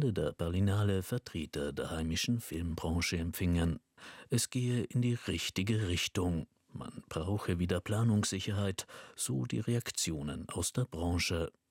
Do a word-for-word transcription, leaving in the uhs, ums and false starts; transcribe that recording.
Ende der Berlinale Vertreter der heimischen Filmbranche empfingen. Es gehe in die richtige Richtung. Man brauche wieder Planungssicherheit, so die Reaktionen aus der Branche.